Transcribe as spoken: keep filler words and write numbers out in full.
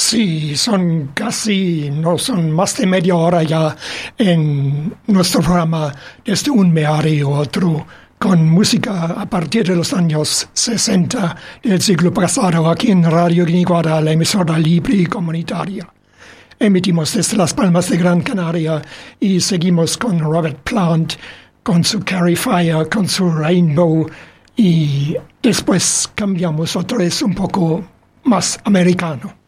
Sí, son casi, no, son más de media hora ya en nuestro programa, desde un medio y otro, con música a partir de los años sesenta del siglo pasado, aquí en Radio Guiniguada, la emisora libre y comunitaria. Emitimos desde Las Palmas de Gran Canaria y seguimos con Robert Plant, con su Carry Fire, con su Rainbow, y después cambiamos otra vez un poco más americano.